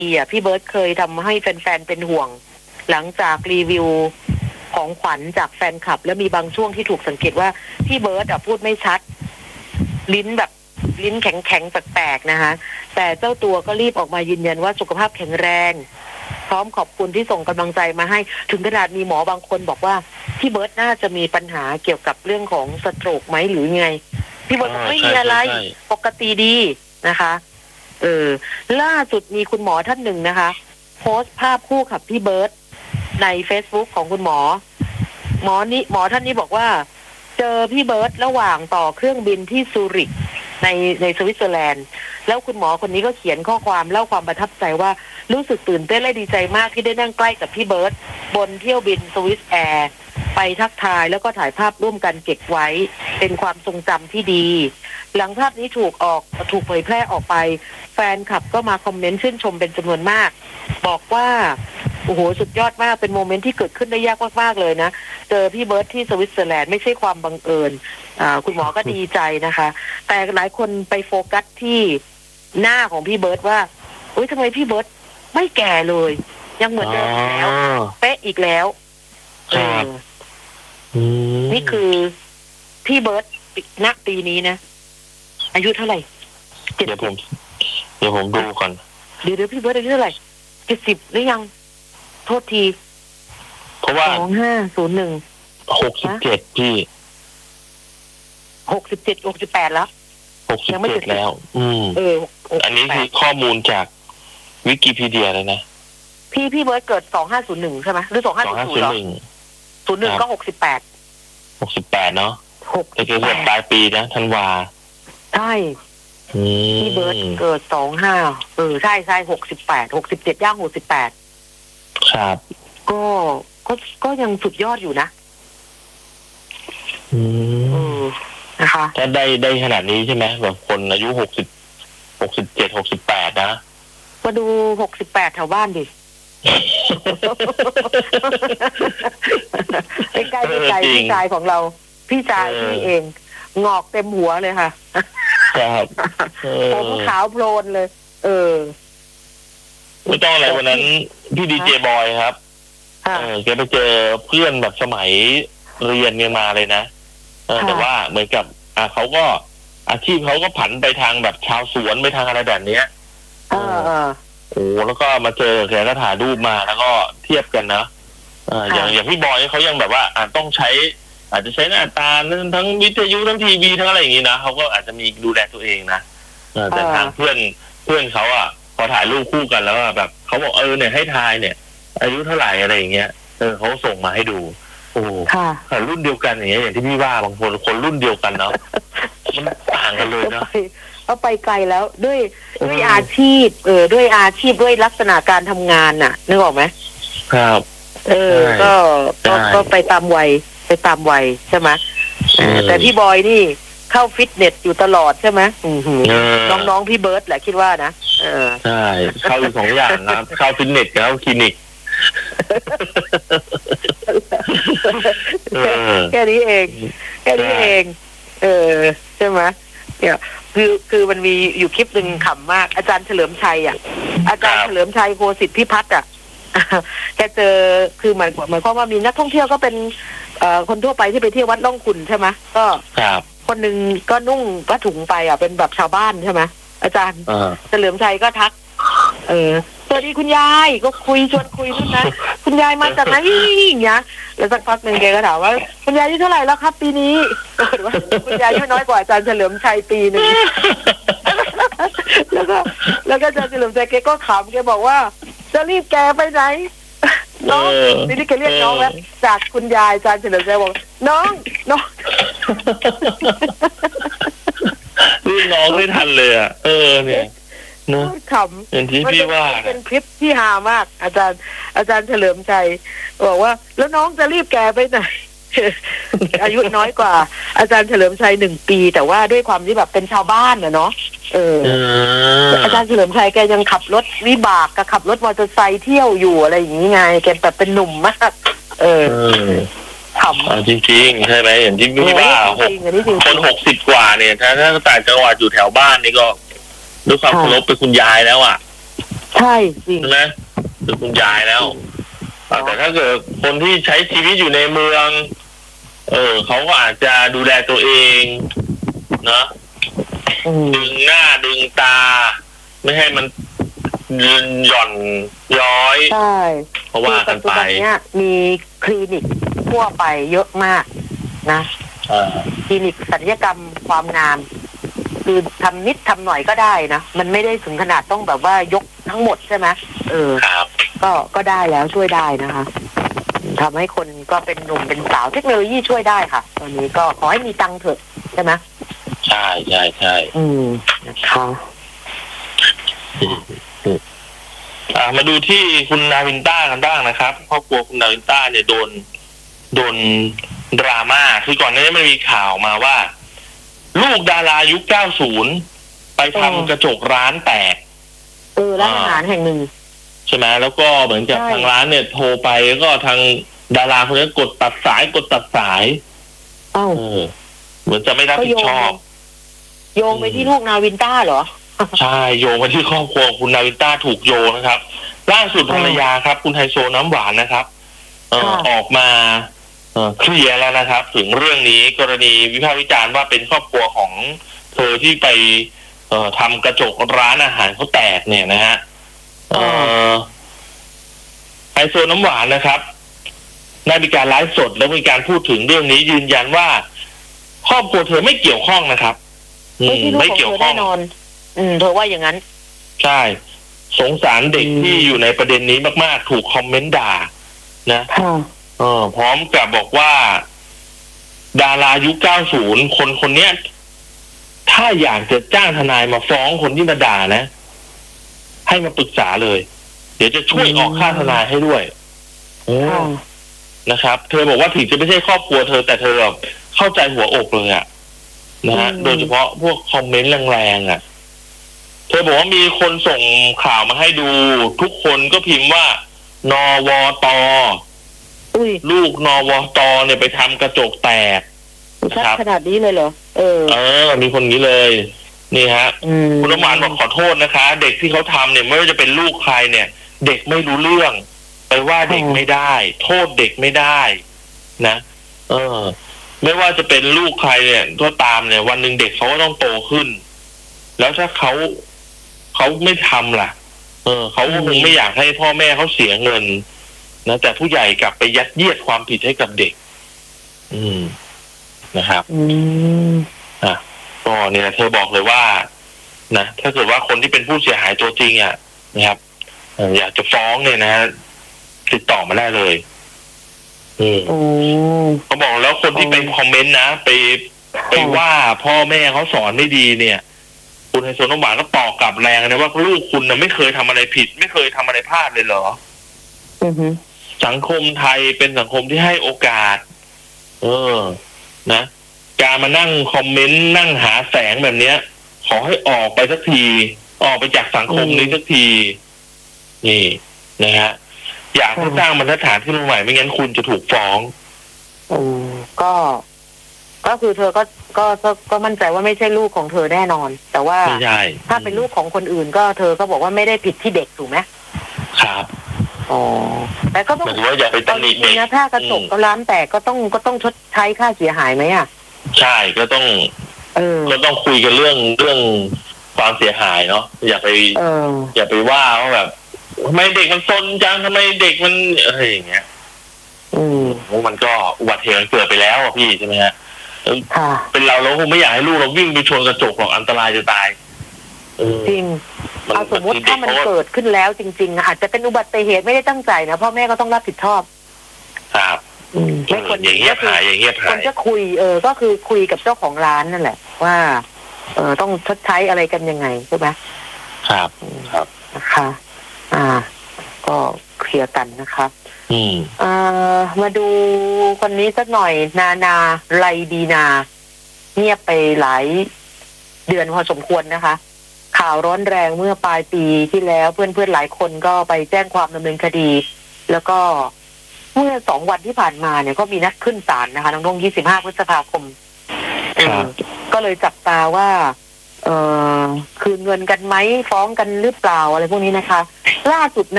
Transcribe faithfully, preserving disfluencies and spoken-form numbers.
อ่ะพี่เบิร์ตเคยทำให้แฟนๆเป็นห่วงหลังจากรีวิวของขวัญจากแฟนคลับแล้วมีบางช่วงที่ถูกสังเกตว่าพี่เบิร์ตอ่ะพูดไม่ชัดลิ้นแบบลิ้นแข็งๆแปลกๆนะคะแต่เจ้าตัวก็รีบออกมายืนยันว่าสุขภาพแข็งแรงพร้อมขอบคุณที่ส่งกำลังใจมาให้ถึงขนาดมีหมอบางคนบอกว่าพี่เบิร์ตน่าจะมีปัญหาเกี่ยวกับเรื่องของสโตรกไหมหรือไงพี่เบิร์ตบอกไม่มีอะไรปกติดีนะคะเออล่าสุดมีคุณหมอท่านหนึ่งนะคะโพสต์ภาพคู่กับพี่เบิร์ตใน Facebook ของคุณหมอหมอนี้หมอท่านนี้บอกว่าเจอพี่เบิร์ตระหว่างต่อเครื่องบินที่ซูริกในในสวิตเซอร์แลนด์แล้วคุณหมอคนนี้ก็เขียนข้อความเล่าความประทับใจว่ารู้สึกตื่นเต้นและดีใจมากที่ได้นั่งใกล้กับพี่เบิร์ตบนเที่ยวบินสวิสแอร์ไปทักทายแล้วก็ถ่ายภาพร่วมกันเก็บไว้เป็นความทรงจำที่ดีหลังภาพนี้ถูกออกถูกเผยแพร่ออกไปแฟนคลับก็มาคอมเมนต์ชื่นชมเป็นจำนวนมากบอกว่าโอ้โหสุดยอดมากเป็นโมเมนต์ที่เกิดขึ้นได้ยากมากๆเลยนะเจอพี่เบิร์ตที่สวิตเซอร์แลนด์ไม่ใช่ความบังเอิญอ่าคุณหมอก็ดีใจนะคะแต่หลายคนไปโฟกัสที่หน้าของพี่เบิร์ตว่าอุ้ยทำไมพี่เบิร์ตไม่แก่เลยยังเหมือนเดิมแล้วเป๊ะอีกแล้วเออนี่คือพี่เบิร์ตณปีนี้นะอายุเท่าไหร่เดี๋ยวผมเดี๋ยวผมดูก่อนเดี๋ยวเดี๋ยวพี่เบิร์ตอายุเท่าไหร่เจ็ดสิบหรือยังโทษทีเพราะว่าสองห้าศูนย์หนึ่งหกสิบเจ็ดพี่หกสิบเจ็ดหกสิบแปดแล้วหกสิบเจ็ดแล้วอืมเอออันนี้คือข้อมูลจากวิกิพีเดียเลยนะพี่พี่เบิร์ตเกิดสองห้าศูนย์หนึ่งใช่ไหมหรือสองห้าศูนย์ศูนย์เหรอศูนย์หนึ่งก็หกสิบแปดหกสิบแปดเนาะแต่เกิดปลายปีนะธันวาใช่พี่เบิร์ตเกิดสองห้าเออใช่ใช่หกสิบแปดหกสิบเจ็ดย่างหกสิบแปดครับก็ก็ก็ยังสุดยอดอยู่นะอืมนะคะถ้าได้ได้ขนาดนี้ใช่ไหมแบบคนอายุหกสิบหกสิบเจ็ดหกสิบแปดนะมาดูหกสิบแปดแถวบ้านดิใกล้ใกล้ใกล้พี่ชายของเราพี่ชายพี่เองงอกเต็มหัวเลยค่ะครับผมขาวโพลนเลยเออไม่ต้องอะไรวันนั้นพี่ดีเจบอยครับเออแกไปเจอเพื่อนแบบสมัยเรียนกันมาเลยนะเออแต่ว่าเหมือนกับอ่าเขาก็อาชีพเขาก็ผันไปทางแบบชาวสวนไปทางอะไรแบบเนี้ยเออโอ้แล้วก็มาเจอแกก็ถ่ายรูปมาแล้วก็เทียบกันนะอ่าอย่างอย่างพี่บอยเขายังแบบว่าอ่าต้องใช้อาจจะใช้หน้าตาทั้งวิทยุทั้งทีวีทั้งอะไรอย่างนี้นะเขาก็อาจจะมีดูแลตัวเองนะแต่ทางเพื่อนเพื่อนเขาอ่ะพอถ่ายรูปคู่กันแล้วแบบเขาบอกเออเนี่ยให้ทายเนี่ยอายุเท่าไหร่อะไรอย่างเงี้ยเออเขาส่งมาให้ดูโอ้ค่ะรุ่นเดียวกันอย่างเงี้ยอย่างที่พี่ว่าบางคนคนรุ่นเดียวกันเนาะมันต่างกันเลยนะเขาไปไกลแล้วด้วยด้วยอาชีพเออด้วยอาชีพด้วยลักษณะการทำงานน่ะนึกออกไหมครับเออก็ก็ก็ไปตามวัยไปตามวัยใช่ไหมแต่พี่บอยนี่เข้าฟิตเนสอยู่ตลอดใช่ไหมน้องๆพี่เบิร์ตแหละคิดว่านะเออใช่เข้าอยู่สองอย่างนะเข้าฟิตเนสกับเข้าคลินิกแค่นี้เองแค่นี้เองเออใช่ไหมเนี่ยคือคือมันมีอยู่คลิปหนึ่งขำมากอาจารย์เฉลิมชัยอ่ะอาจารย์เฉลิมชัยโคสิทธิพิพัฒน์อ่ะแกเจอคือหมายหมายความว่ามีนักท่องเที่ยวก็เป็นเอ่อคนทั่วไปที่ไปเที่ยววัดล่องขุ่นใช่ไหมก็คนหนึ่งก็นุ่งผ้าถุงไปอ่ะเป็นแบบชาวบ้านใช่ไหมอาจารย์เฉลิมชัยก็ทักเออสวัสดีคุณยายก็คุยชวนคุยนู่นนะคุณยายมาจากไหนอย่างเงี้ยแล้วสักพักหนึ่งแกก็ถามว่าคุณยายอายุเท่าไหร่แล้วครับปีนี้ปรากฏว่าคุณยายอายุน้อยกว่าอาจารย์เฉลิมชัยปีนึงแล้วก็แล้วก็อาจารย์เฉลิมชัยแกก็ขำแกบอกว่าจะรีบแกไปไหนน้องนี่ที่แกเรียกน้องแล้วจากคุณยายอาจารย์เฉลิมชัยบอกน้องน้องรุ่นน้องไม่ทันเลยอ่ะเออเนี่ยนะขำอย่างที่พี่ว่าเป็นคลิปที่ฮามากอาจารย์อาจารย์เฉลิมชัยบอกว่าแล้วน้องจะรีบแกไปไหนอายุน้อยกว่าอาจารย์เฉลิมชัยหนึ่งปีแต่ว่าด้วยความที่แบบเป็นชาวบ้านอะเนาะเอออาจารย์เฉลิมชัยแกยังขับรถวิบากกับขับรถมอเตอร์ไซค์เที่ยวอยู่อะไรอย่างนี้ไงแกแบบเป็นหนุ่มมากเออขำจริงๆใช่ไหมอย่างที่พี่ว่าหกคนหกสิบกว่าเนี่ยถ้าถ้าต่างจังหวัดอยู่แถวบ้านนี่ก็ด้วยความเคารพเป็นคุณยายแล้วอ่ะใช่จริงใช่ไหมคือคุณยายแล้วแต่ถ้าเกิดคนที่ใช้ชีวิตอยู่ในเมือง เออเขาก็อาจจะดูแลตัวเองเนาะดึงหน้าดึงตา ไม่ให้มันหย่อนย้อยใช่เพราะว่ากันไปเนี้ยมีคลินิกทั่วไปเยอะมากนะคลินิกศัลยกรรมความงามคือทำนิดทำหน่อยก็ได้นะมันไม่ได้ถึงขนาดต้องแบบว่ายกทั้งหมดใช่ไหมเออก็ก็ได้แล้วช่วยได้นะคะทำให้คนก็เป็นหนุ่มเป็นสาวเทคโนโลยีช่วยได้ค่ะตอนนี้ก็ขอให้มีตังค์เถอะใช่ไหมใช่ใช่ใช่อืมนะคะอ่ามาดูที่คุณนาวินต้ากันบ้างนะครับครอบครัวคุณนาวินต้าเนี่ยโดนโดนดราม่าคือก่อนหน้านี้มันมีข่าวมาว่าลูกดารายุคเก้าสิบไปทำกระจกร้านแตกเออร้านอาหารแห่งหนึ่งใช่ไหมแล้วก็เหมือนกับทางร้านเนี่ยโทรไปแล้วก็ทางดาราคนนี้กดตัดสายกดตัดสายเอ้าเหมือนจะไม่รับผิดชอบโยงไปที่ลูกนาวินต้าเหรอใช่โยงไปที่ครอบครัวคุณนาวินต้าถูกโยงนะครับล่าสุดภรรยาครับคุณไฮโซน้ำหวานนะครับเอ่อออกมาเอ่อเคลียร์แล้วนะครับถึงเรื่องนี้กรณีวิพากษ์วิจารณ์ว่าเป็นครอบครัวของเธอที่ไปเอ่อทำกระจกร้านอาหารเขาแตกเนี่ยนะฮะเอ่อไฮโซน้ำหวานนะครับได้มีการไลฟ์สดแล้วมีการพูดถึงเรื่องนี้ยืนยันว่าครอบครัวเธอไม่เกี่ยวข้องนะครับไม่เกี่ยวข้องแน่นอนอืมเธอว่าอย่างนั้นใช่สงสารเด็กที่อยู่ในประเด็นนี้มากๆถูกคอมเมนต์ด่านะเออพร้อมกับบอกว่าดารายุคเก้าสิบคนคนเนี้ยถ้าอยากจะจ้างทนายมาฟ้องคนที่มาด่านะให้มาปรึกษาเลยเดี๋ยวจะช่วยออกค่าทนายให้ด้วยนะครับเธอบอกว่าถึงจะไม่ใช่ครอบครัวเธอแต่เธอแบบเข้าใจหัวอกเลยอะนะฮะโดยเฉพาะพวกคอมเมนต์แรงๆอ่ะเธอบอกว่ามีคนส่งข่าวมาให้ดูทุกคนก็พิมพ์ว่านวตลูกนวตเนี่ยไปทำกระจกแตกนะครับขนาดนี้เลยเหรอเออเออมีคนนี้เลยนี่ฮะคุณน้ำหวานบอกขอโทษนะคะเด็กที่เขาทำเนี่ยไม่ว่าจะเป็นลูกใครเนี่ยเด็กไม่รู้เรื่องไปว่าเด็กไม่ได้โทษเด็กไม่ได้นะเออไม่ว่าจะเป็นลูกใครเนี่ยก็ตามเนี่ยวันหนึ่งเด็กเขาก็ต้องโตขึ้นแล้วถ้าเขาเขาไม่ทำล่ะเออเขาคงไม่อยากให้พ่อแม่เขาเสียเงินนะแต่ผู้ใหญ่กลับไปยัดเยียดความผิดให้กับเด็กอืมนะครับอืมอ่ะก็เนี่ยเธอบอกเลยว่านะถ้าเกิดว่าคนที่เป็นผู้เสียหายตัวจริงอ่ะนะครับอยากจะฟ้องเนี่ยนะติดต่อมาได้เลยเขาบอกแล้วคนที่ไปคอมเมนต์นะไปไปว่าพ่อแม่เขาสอนไม่ดีเนี่ยคุณไฮโซน้ำหวานก็ตอบกลับแรงนะว่าลูกคุณน่ะไม่เคยทำอะไรผิดไม่เคยทำอะไรพลาดเลยเหรอสังคมไทยเป็นสังคมที่ให้โอกาสเออนะการมานั่งคอมเมนต์นั่งหาแสงแบบเนี้ยขอให้ออกไปสักทีออกไปจากสังคมนี้สักทีนี่นะฮะอยากให้สร้างบรรทัดฐานขึ้นมาใหม่ไม่งั้นคุณจะถูกฟ้องอืมก็ก็คือเธอก็ก็ก็มั่นใจว่าไม่ใช่ลูกของเธอแน่นอนแต่ว่าถ้าเป็นลูกของคนอื่นก็เธอก็บอกว่าไม่ได้ผิดที่เด็กถูกไหมครับอ๋อแต่ก็ต้องว่าอย่าไปตำหนิเด็กนะถ้ากระจกก็ร้านแตกก็ต้องก็ต้องชดใช้ค่าเสียหายไหมอ่ะใช่ก็ต้องเออก็ต้องคุยกันเรื่องเรื่องความเสียหายเนาะอย่าไปอย่าไปว่าว่าแบบทำไมเด็กมันซนจังทำไมเด็กมันอะไรอย่างเงี้ยอืมมันก็อุบัติเหตุเกิดไปแล้วพี่ใช่ไหมฮะค่ะเป็นเราเราคงไม่อยากให้ลูกเราวิ่งไปชนกระจกหรอกอันตรายจะตายจริงเอาสมมติถ้ามันเกิดขึ้นแล้วจริงๆอาจจะเป็นอุบัติเหตุไม่ได้ตั้งใจนะพ่อแม่ก็ต้องรับผิดชอบครับไม่ควรอย่างเงี้ยหายอย่างเงี้ยหายคนจะคุยเออก็คือคุยกับเจ้าของร้านนั่นแหละว่าเออต้องชดใช้อะไรกันยังไงใช่ไหมครับครับนะคะอ่าก็เคลียร์กันนะคะอืมอ่ามาดูคนนี้สักหน่อยนานาไลดีนาเงียบไปหลายเดือนพอสมควรนะคะข่าวร้อนแรงเมื่อปลายปีที่แล้วเพื่อนๆหลายคนก็ไปแจ้งความดำเนินคดีแล้วก็เมื่อสองวันที่ผ่านมาเนี่ยก็มีนัดขึ้นศาลนะคะน้องๆยี่สิบห้าพฤษภาคมก็เลยจับตาว่าเอ่อคืนเงินกันไหมฟ้องกันหรือเปล่าอะไรพวกนี้นะคะล่าสุดนะ